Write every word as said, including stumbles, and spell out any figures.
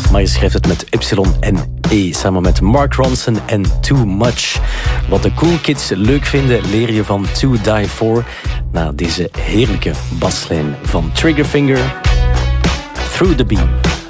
maar je schrijft het met Y en E. Samen met Mark Ronson en Too Much. Wat de Cool Kids leuk vinden, leer je van To Die For. Na deze heerlijke baslijn van Triggerfinger, Through the Beam.